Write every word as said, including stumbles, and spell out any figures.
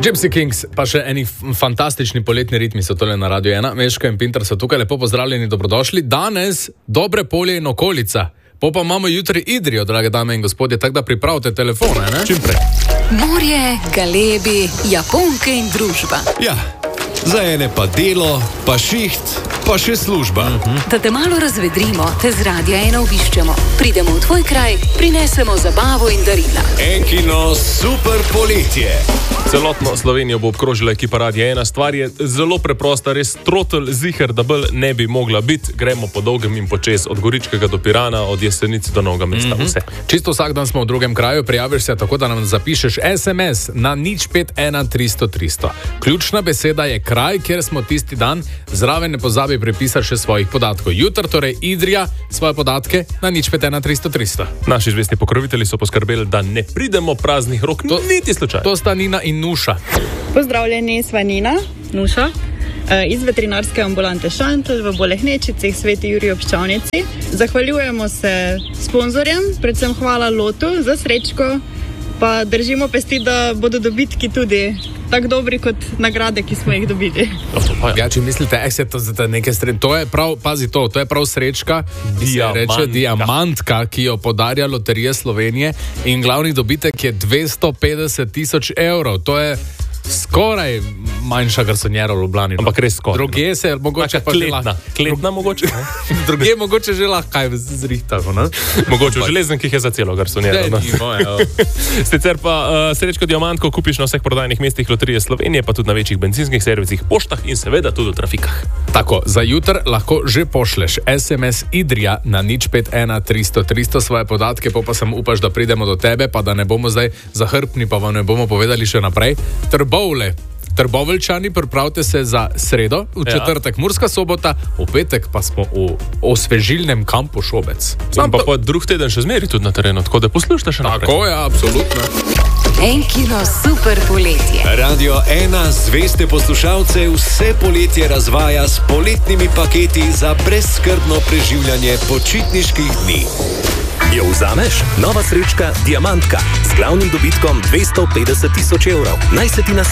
Gypsy Kings, pa še eni fantastični poletni ritmi so tole na Radio ena. Meško in Pinter so tukaj, lepo pozdravljeni, dobrodošli. Danes dobre polje in okolica. Po pa imamo jutri Idrijo, drage dame in gospodje, tako da pripravite telefone, ne? Čim prej. Morje, galebi, japonke in družba. Ja, za ene pa delo, pa šiht, pa še služba. Uh-huh. Da te malo razvedrimo, te z Radia ena obiščemo. Pridemo v tvoj kraj, prinesemo zabavo in darila. Enkino super poletje. Celotno Slovenijo bo obkrožila ekipa Radia ena. Stvar je zelo preprosta, res trotel ziher, da bolj ne bi mogla biti. Gremo po dolgem in počez, od Goričkega do Pirana, od Jesenice do Novega mesta, mm-hmm. vse. Čisto vsak dan smo v drugem kraju, prijaviš se tako, da nam zapišeš es em es na nič pet ena tristo tristo. Ključna beseda je kraj, kjer smo tisti dan, zraven ne pozabi prepisati še svojih podatkov. Jutr, torej Idrija, svoje podatke na nič pet ena tristo tristo. Naši zvesti pokrovitelji so poskrbeli, da ne pridemo praznih rok, to, niti slučaj. To sta Nina in Nuša. Pozdravljeni, sva Nina, Nuša, iz veterinarske ambulante Šantel v Bolehnečici, Sveti Jurij ob Ščavnici. Zahvaljujemo se sponzorjem, predvsem hvala Lotu za srečko, pa držimo pesti, da bodo dobitki tudi tako dobri kot nagrade, ki smo jih dobili. Ja, če mislite, eh, se to za neke sred... To je prav, pazi to, to je prav srečka, se reče diamantka, ki jo podarja Loterija Slovenije in glavni dobitek je dvesto petdeset tisoč evrov. To je skoraj manjša garsonjera v Ljubljani. Ampak res skoraj. Druge se mogoče pa kletna. Žela... Kletna mogoče. Druge mogoče že lahko kaj zrihtamo, ne? Mogoče v železenkih je za celo garsonjero. Sicer pa uh, srečko diamantko kupiš na vseh prodajnih mestih Loterije Slovenije, pa tudi na večjih bencinskih servisih, poštah in seveda tudi v trafikah. Tako, za jutr lahko že pošleš es em es Idrija na nič pet ena tristo tristo svoje podatke, pa pa sem upaš, da pridemo do tebe, pa da ne bomo zdaj zahrbni, pa vam ne bomo povedali še naprej. Trbovle. Trboveljčani, pripravite se za sredo, v četrtek ja. Murska Sobota, v petek pa smo v osvežilnem kampu Šobec. Sam pa, pa drug teden še zmeri tudi na terenu, tako da poslušajte še naprej. Tako je, ja, absolutno. Enkino super poletje. Radio ena zveste poslušalce vse poletje razvaja s poletnimi paketi za brezskrbno preživljanje počitniških dni. Jo vzameš? Nova srečka Diamantka z glavnim dobitkom dvesto petdeset tisoč evrov. Naj se ti na